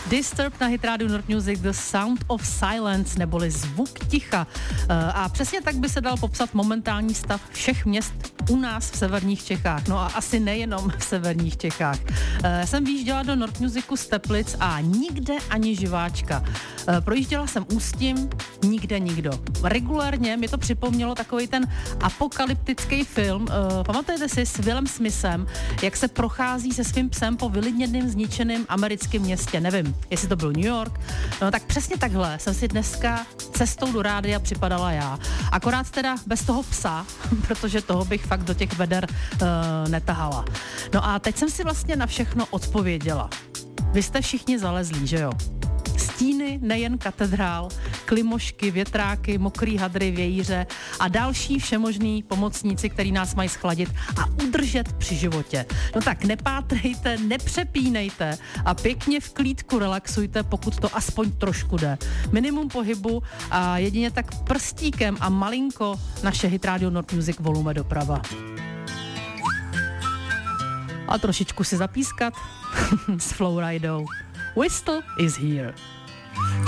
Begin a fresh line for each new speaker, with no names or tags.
Disturbed na Hit Radio Nord Music, The Sound of Silence, neboli zvuk ticha. A přesně tak by se dal popsat momentální stav všech měst u nás v severních Čechách. No a asi nejenom v severních Čechách. Jsem vyjížděla do Nord Musicu z Teplic a nikde ani živáčka. Projížděla jsem Ústím, nikde nikdo. Regulérně mi to připomnělo takový ten apokalyptický film. Pamatujete si s Willem Smithem, jak se prochází se svým psem po vylidněným, zničeným americkém městě. Nevím, jestli to byl New York. No tak přesně takhle jsem si dneska cestou do rádia připadala já. Akorát teda bez toho psa, protože toho bych fakt do těch veder netahala. No a teď jsem si vlastně na všechno odpověděla. Vy jste všichni zalezlí, že jo? Stíny, nejen katedrál, klimošky, větráky, mokrý hadry, vějíře a další všemožný pomocníci, který nás mají schladit a udržet při životě. No tak nepátrejte, nepřepínejte a pěkně v klídku relaxujte, pokud to aspoň trošku jde. Minimum pohybu a jedině tak prstíkem a malinko naše Hit Radio Nord Music volume doprava. A trošičku si zapískat s Flowridou. Whistle is here.